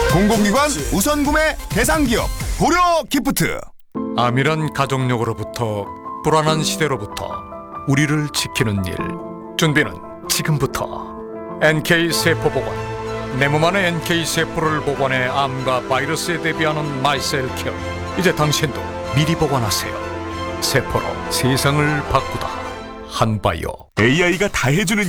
공공기관 우선 구매 대상기업 고려 기프트. 암이란 가족력으로부터 불안한 시대로부터 우리를 지키는 일, 준비는 지금부터. NK세포보건, 내 몸 안의 NK세포를 보관해 암과 바이러스에 대비하는 마이셀케어. 이제 당신도 미리 보관하세요. 세포로 세상을 바꾸다 한바이오. AI가 다 해주는